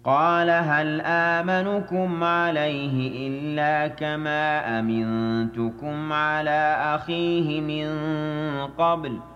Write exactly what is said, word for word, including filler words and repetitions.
قَالَ هَلْ آمَنُكُمْ عَلَيْهِ إِلَّا كَمَا أَمِنتُكُمْ عَلَىٰ أَخِيهِ مِن قَبْلُ ۖ